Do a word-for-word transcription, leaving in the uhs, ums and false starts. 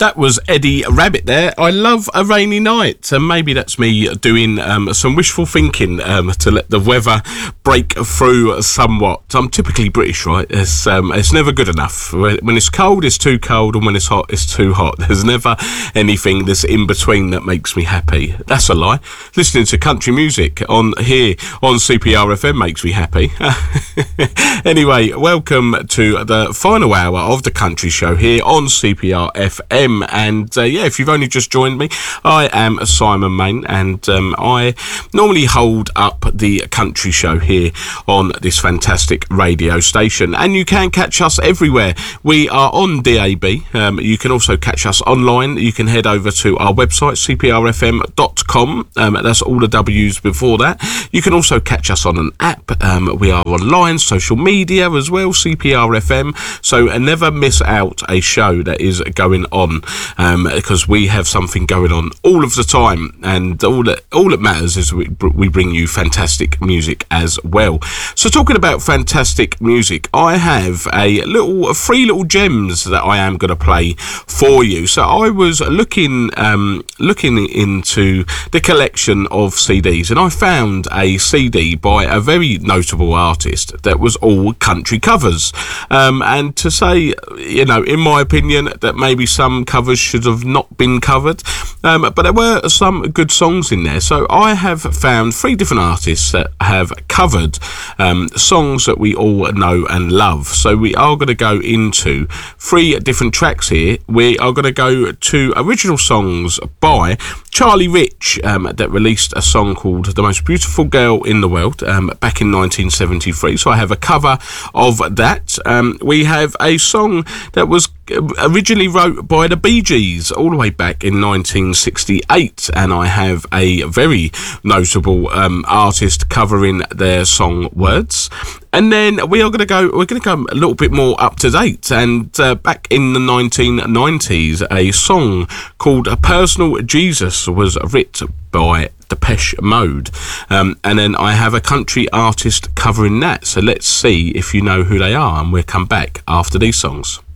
That was Eddie Rabbit there. I love a rainy night, and maybe that's me doing um, some wishful thinking um, to let the weather break through somewhat. I'm typically British, right? It's, um, it's never good enough. When it's cold, it's too cold, and when it's hot, it's too hot. There's never anything that's in between that makes me happy. That's a lie. Listening to country music on here on C P R F M makes me happy. Anyway, welcome to the final hour of the country show here on C P R F M. And uh, yeah, if you've only just joined me, I am Simon Main, and um, I normally hold up the country show here on this fantastic radio station. And you can catch us everywhere. We are on D A B. Um, you can also catch us online. You can head over to our website, c p r f m dot com. Um, that's all the W's before that. You can also catch us on an app. Um, we are online, social media as well, C P R F M. So uh, never miss out a show that is going on. Um, because we have something going on all of the time, and all that all that matters is we, we bring you fantastic music as well. So talking about fantastic music, I have a little three little gems that I am going to play for you. So I was looking um, looking into the collection of C Ds, and I found a C D by a very notable artist that was all country covers. Um, and to say, you know, in my opinion, that maybe some covers should have not been covered, um, but there were some good songs in there. So I have found three different artists that have covered um, songs that we all know and love. So we are going to go into three different tracks here. We are going to go to original songs by Charlie Rich, um, that released a song called The Most Beautiful Girl in the World um, back in nineteen seventy-three. So I have a cover of that. Um, we have a song that was originally wrote by the Bee Gees all the way back in nineteen sixty-eight, and I have a very notable um, artist covering their song Words. And then we are going to go, we're going to go a little bit more up to date. And uh, back in the nineteen nineties, a song called A Personal Jesus was written by Depeche Mode. Um, and then I have a country artist covering that. So let's see if you know who they are, and we'll come back after these songs.